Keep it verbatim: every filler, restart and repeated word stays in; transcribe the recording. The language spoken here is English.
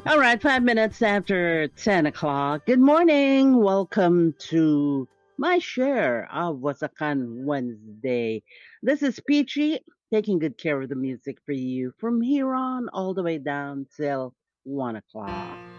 All right, five minutes after ten o'clock. Good morning. Welcome to my share of Wasakan Wednesday. This is Peachy taking good care of the music for you from here on all the way down till one o'clock.